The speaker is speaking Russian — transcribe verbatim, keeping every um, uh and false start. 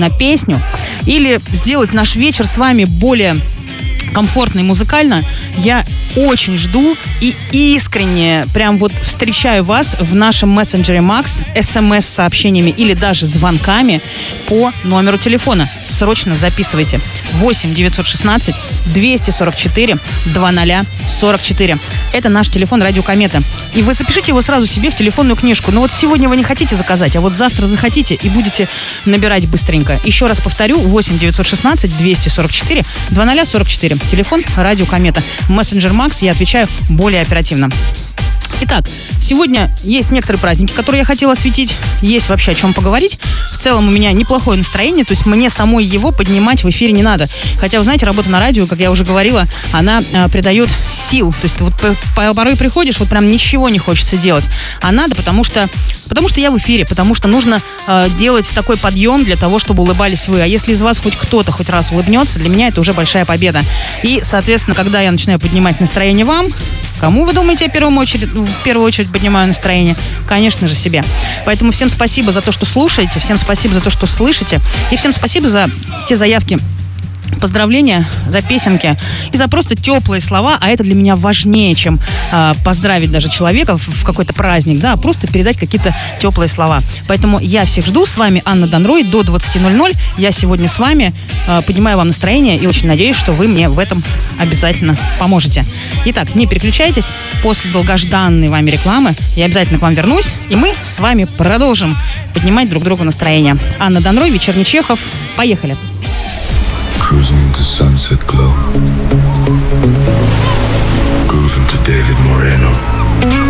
на песню или сделать наш вечер с вами более комфортно и музыкально, я очень жду и искренне прям вот встречаю вас в нашем мессенджере Макс смс-сообщениями или даже звонками по номеру телефона. Срочно записывайте. восемь девятьсот шестнадцать двести сорок четыре двадцать сорок четыре. Это наш телефон Радио Комета. И вы запишите его сразу себе в телефонную книжку. Но вот сегодня вы не хотите заказать, а вот завтра захотите и будете набирать быстренько. Еще раз повторю, восемь девятьсот шестнадцать двести сорок четыре двадцать сорок четыре. Телефон Радио Комета. Мессенджер Макс, я отвечаю более оперативно. Итак, сегодня есть некоторые праздники, которые я хотела осветить. Есть вообще о чем поговорить. В целом у меня неплохое настроение, то есть мне самой его поднимать в эфире не надо. Хотя, вы знаете, работа на радио, как я уже говорила, она э, придает сил. То есть вот порой приходишь, вот прям ничего не хочется делать. А надо, потому что, потому что я в эфире, потому что нужно э, делать такой подъем для того, чтобы улыбались вы. А если из вас хоть кто-то хоть раз улыбнется, для меня это уже большая победа. И, соответственно, когда я начинаю поднимать настроение вам, кому, вы думаете, я в первую очередь, в первую очередь поднимаю настроение? Конечно же, себе. Поэтому всем спасибо за то, что слушаете, всем спасибо за то, что слышите, и всем спасибо за те заявки, поздравления, за песенки и за просто теплые слова, а это для меня важнее, чем э, поздравить даже человека в, в какой-то праздник, да, просто передать какие-то теплые слова. Поэтому я всех жду, с вами Анна Данрой до двадцати ноль-ноль, я сегодня с вами, э, поднимаю вам настроение и очень надеюсь, что вы мне в этом обязательно поможете. Итак, не переключайтесь, после долгожданной вами рекламы я обязательно к вам вернусь, и мы с вами продолжим поднимать друг другу настроение. Анна Данрой, Вечерний Чехов, поехали! Cruising into sunset glow, grooving to David Moreno.